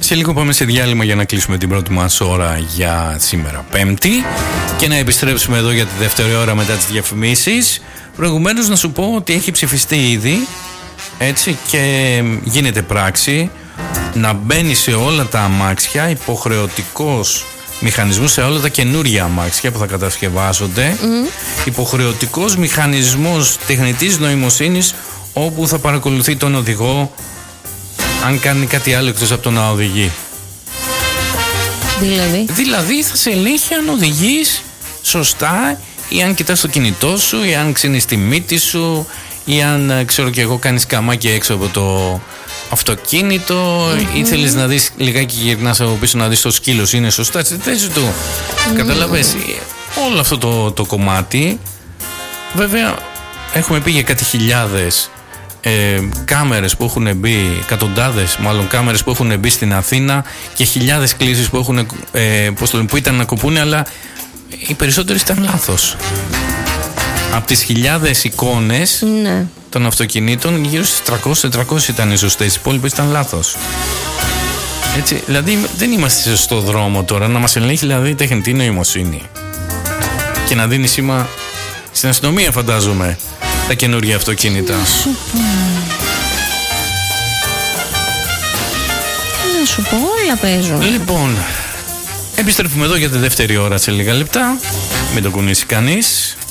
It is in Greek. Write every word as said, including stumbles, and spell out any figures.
Σε λίγο πάμε σε διάλειμμα για να κλείσουμε την πρώτη μας ώρα για σήμερα Πέμπτη και να επιστρέψουμε εδώ για τη δεύτερη ώρα μετά τις διαφημίσεις. Προηγουμένως να σου πω ότι έχει ψηφιστεί ήδη, έτσι, και γίνεται πράξη να μπαίνει σε όλα τα αμάξια υποχρεωτικός μηχανισμός, σε όλα τα καινούρια αμάξια που θα κατασκευάζονται, mm. υποχρεωτικός μηχανισμός τεχνητής νοημοσύνης, όπου θα παρακολουθεί τον οδηγό αν κάνει κάτι άλλο εκτός από το να οδηγεί. Δηλαδή Δηλαδή θα σε ελέγχει αν οδηγείς σωστά, ή αν κοιτάς το κινητό σου, ή αν ξύνεις τη μύτη σου, ή αν, ξέρω και εγώ, κάνεις καμάκι έξω από το αυτοκίνητο, mm-hmm. ή θέλεις να δεις λιγάκι, γυρνάς από πίσω να δεις το σκύλο είναι σωστά στη θέση του. Mm-hmm. Καταλαβες, όλο αυτό το, το κομμάτι. Βέβαια έχουμε πει για κάτι χιλιάδες ε, κάμερες που έχουν μπει, εκατοντάδες μάλλον κάμερες που έχουν μπει στην Αθήνα και χιλιάδες κλήσεις που, έχουν, ε, που ήταν να κοπούνε, αλλά οι περισσότερες ήταν λάθος. Από τις χιλιάδες εικόνες, ναι, των αυτοκινήτων, γύρω στις τριακόσιες τετρακόσιες ήταν οι σωστές, οι υπόλοιπες ήταν λάθος. Έτσι, δηλαδή δεν είμαστε στο δρόμο τώρα να μας ελέγχει, δηλαδή, η τεχνητή νοημοσύνη και να δίνει σήμα στην αστυνομία, φαντάζομαι, τα καινούργια αυτοκίνητα. Να σου πω, να σου πω, όλα παίζουν. Λοιπόν, επιστρέφουμε εδώ για τη δεύτερη ώρα σε λίγα λεπτά. Μην το κουνήσει κανείς.